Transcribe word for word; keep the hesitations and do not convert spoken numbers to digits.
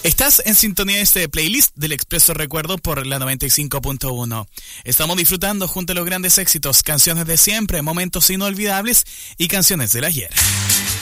Estás en sintonía de este playlist del Expreso Recuerdo por la noventa y cinco punto uno. Estamos disfrutando junto a los grandes éxitos, canciones de siempre, momentos inolvidables y canciones del ayer.